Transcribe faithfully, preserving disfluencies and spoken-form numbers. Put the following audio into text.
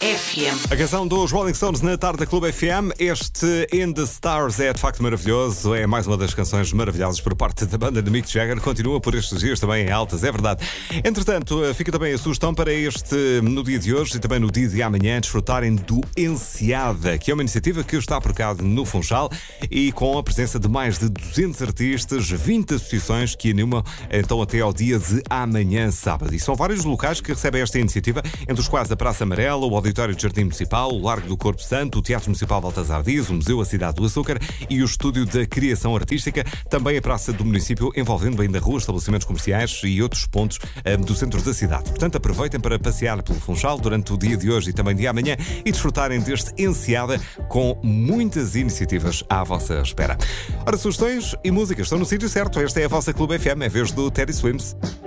F M. A canção dos Rolling Stones na tarde da Clube F M. Este In the Stars é de facto maravilhoso. É mais uma das canções maravilhosas por parte da banda de Mick Jagger. Continua por estes dias também em altas, é verdade. Entretanto, fica também a sugestão para este, no dia de hoje e também no dia de amanhã, desfrutarem do Enseada, que é uma iniciativa que está por cá no Funchal e com a presença de mais de duzentos artistas, vinte associações que animam então até ao dia de amanhã, sábado. E são vários locais que recebem esta iniciativa, entre os quais a Praça Amarela, o Auditório de Jardim Municipal, o Largo do Corpo Santo, o Teatro Municipal Baltasar Dias, o Museu A Cidade do Açúcar e o Estúdio da Criação Artística, também a Praça do Município, envolvendo ainda ruas, estabelecimentos comerciais e outros pontos um, do centro da cidade. Portanto, aproveitem para passear pelo Funchal durante o dia de hoje e também de amanhã e desfrutarem deste Enseada com muitas iniciativas à vossa espera. Ora, sugestões e músicas estão no sítio certo. Esta é a vossa Clube F M, é vez do Teddy Swims.